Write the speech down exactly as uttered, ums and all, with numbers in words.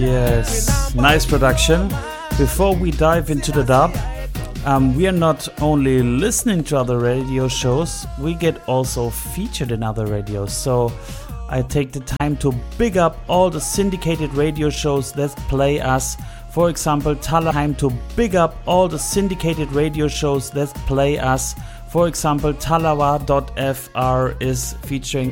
Yes, nice production. Before we dive into the dub, um, we are not only listening to other radio shows, we get also featured in other radios. So I take the time to big up all the syndicated radio shows that play us. For example, Tala time to big up all the syndicated radio shows that play us. For example, Talawa dot F R is featuring